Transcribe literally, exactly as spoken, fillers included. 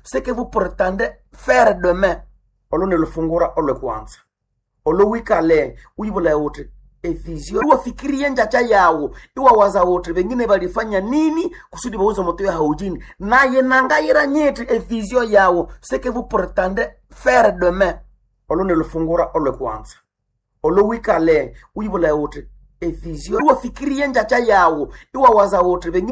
ce que vous prétendez faire demain. Olo nilifungura ole kwanza. Olo wikale uibula yote efizio. Iwa fikirie njacha yao. Iwa waza wote wengine walifanya nini kusudi wauze moto ya haujini. Na yenangaira nyeti efizio yao. Ce que vous prétendez faire demain. Olo nilifungura ole kwanza. Olo wikale uibula yote efizio. Iwa fikirie njacha yao. Iwa waza wote wengine